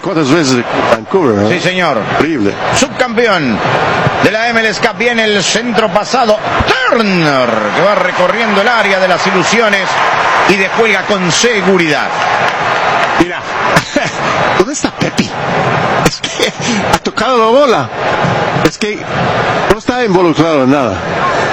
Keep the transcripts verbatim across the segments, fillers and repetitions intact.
¿Cuántas veces Vancouver? ¿No? Sí, señor. Increíble. Subcampeón de la M L S Cup. Viene el centro pasado. Turner, que va recorriendo el área de las ilusiones y descuelga con seguridad. Mira, ¿dónde está Pepi? Es que ha tocado la bola. Es que no está involucrado en nada.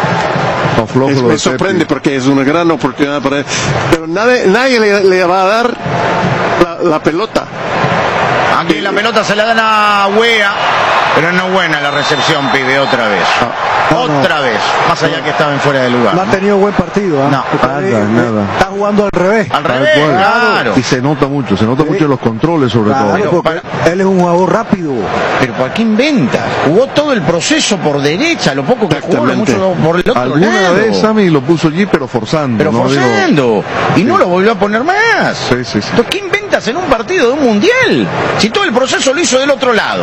Es, me sorprende porque es una gran oportunidad para él. Pero nadie, nadie le, le va a dar la, la pelota. Aquí la pelota se la dan a Wea, pero no buena la recepción, pibe, otra vez. Ah, no, otra no. vez. Más allá que estaba en fuera de lugar. No ha tenido buen partido. ¿eh? No. Nada, eh, nada. Está jugando al revés. Al Tal revés, cual. claro. Y se nota mucho, se nota Sí. mucho en los controles sobre Claro, todo. Pero porque para- él es un jugador rápido. Pero ¿para qué inventa? Jugó todo el proceso por derecha, lo poco que jugó, lo Exactamente. mucho por el otro Alguna lado. vez Sammy lo puso allí, pero forzando. Pero no digo- forzando. Y no lo volvió a poner más. Sí, sí, sí. Entonces, ¿qué inventas en un partido de un mundial? Si todo el proceso lo hizo del otro lado.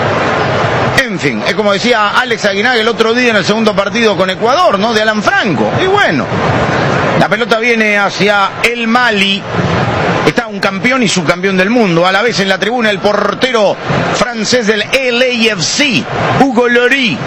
En fin, es como decía Alex Aguinaga el otro día en el segundo partido con Ecuador, ¿no? De Alan Franco. Y bueno, la pelota viene hacia el Mali. Está un campeón y subcampeón del mundo. A la vez en la tribuna el portero francés del L A F C, Hugo Lloris.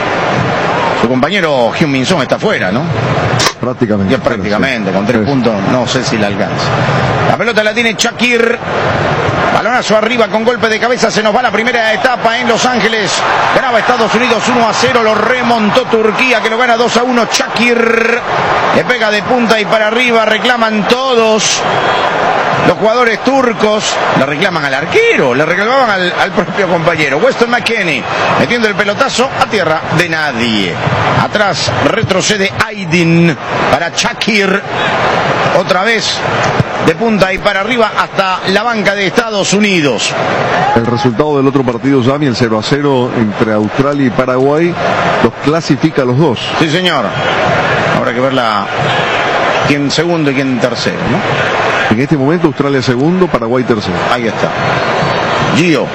Su compañero Heung-min Son está fuera, ¿no? Prácticamente. Ya prácticamente, con tres Sí. puntos, no sé si la alcanza. La pelota la tiene Shakir. Balonazo arriba con golpe de cabeza. Se nos va la primera etapa en Los Ángeles. Ganaba Estados Unidos uno a cero. Lo remontó Turquía, que lo gana dos a uno. Shakir le pega de punta y para arriba. Reclaman todos. Los jugadores turcos le reclaman al arquero, le reclamaban al, al propio compañero. Weston McKennie metiendo el pelotazo a tierra de nadie. Atrás retrocede Aydin para Shakir. Otra vez de punta y para arriba hasta la banca de Estados Unidos. El resultado del otro partido, Sammy, el cero a cero entre Australia y Paraguay, los clasifica a los dos. Sí, señor. Habrá que verla quién segundo y quién tercero, ¿no? En este momento Australia segundo, Paraguay tercero. Ahí está. Gio.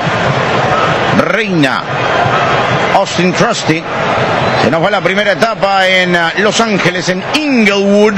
Reina. Austin Trusty. Se nos va la primera etapa en uh, Los Ángeles, en Inglewood.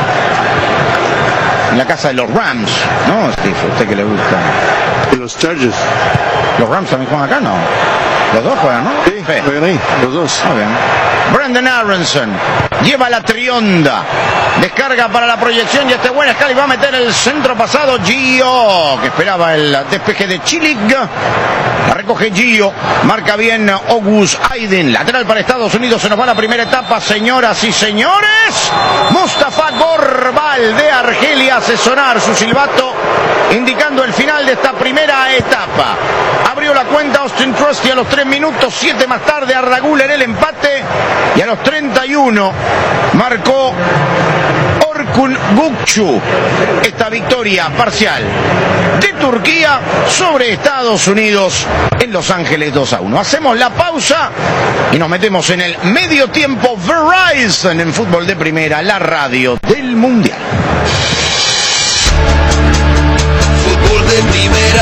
En la casa de los Rams, ¿no, Steve? ¿A usted que le gusta? Y los Chargers. ¿Los Rams también juegan acá? No. Los dos juegan, ¿no? Sí, juegan ahí, los dos. Muy bien. Brandon Aronson lleva la trionda. Descarga para la proyección y este buen Scali va a meter el centro pasado. Gio, que esperaba el despeje de Chilig. La recoge Gio. Marca bien August Aydin. Lateral para Estados Unidos. Se nos va la primera etapa, señoras y señores. Mustafa Gorbal de Argelia hace sonar su silbato, indicando el final de esta primera etapa. Abrió la cuenta Austin Trusty a los tres minutos, siete más tarde a Ragul en el empate y a los treinta y uno marcó Orkun Gökçe esta victoria parcial de Turquía sobre Estados Unidos en Los Ángeles dos a uno. Hacemos la pausa y nos metemos en el medio tiempo. Verizon en fútbol de primera, la radio del mundial. Fútbol de primera.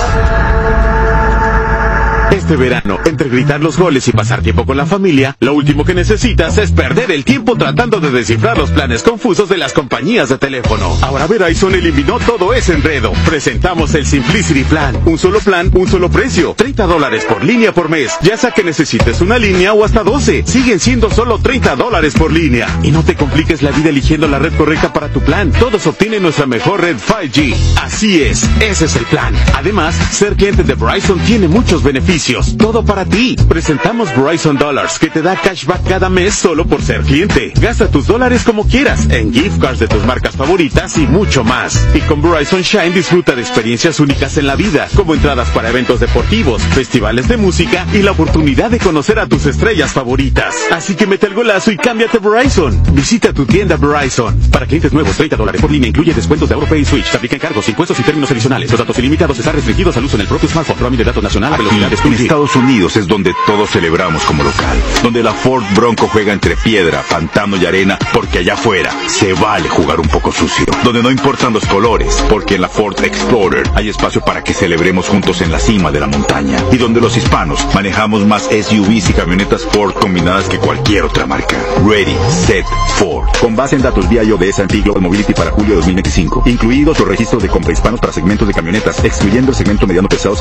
Este verano, entre gritar los goles y pasar tiempo con la familia, lo último que necesitas es perder el tiempo tratando de descifrar los planes confusos de las compañías de teléfono. Ahora Verizon eliminó todo ese enredo. Presentamos el Simplicity Plan. Un solo plan, un solo precio. treinta dólares por línea por mes. Ya sea que necesites una línea o hasta doce. Siguen siendo solo treinta dólares por línea. Y no te compliques la vida eligiendo la red correcta para tu plan. Todos obtienen nuestra mejor red cinco G. Así es, ese es el plan. Además, ser cliente de Verizon tiene muchos beneficios. Todo para ti. Presentamos Verizon Dollars, que te da cashback cada mes solo por ser cliente. Gasta tus dólares como quieras, en gift cards de tus marcas favoritas y mucho más. Y con Verizon Shine disfruta de experiencias únicas en la vida, como entradas para eventos deportivos, festivales de música y la oportunidad de conocer a tus estrellas favoritas. Así que mete el golazo y cámbiate a Verizon. Visita tu tienda Verizon. Para clientes nuevos, treinta dólares por línea, incluye descuentos de AuroPay y Switch. Se aplican cargos, impuestos y términos adicionales. Los datos ilimitados están restringidos al uso en el propio smartphone. Roaming de datos nacional a velocidades En Estados Unidos es donde todos celebramos como local, donde la Ford Bronco juega entre piedra, pantano y arena, porque allá afuera se vale jugar un poco sucio, donde no importan los colores, porque en la Ford Explorer hay espacio para que celebremos juntos en la cima de la montaña, y donde los hispanos manejamos más S U Vs y camionetas Ford combinadas que cualquier otra marca. Ready, Set, Ford. Con base en datos vía I O de S and P Global Mobility para julio de dos mil veinticinco, incluidos los registros de compra hispanos para segmentos de camionetas, excluyendo el segmento mediano pesado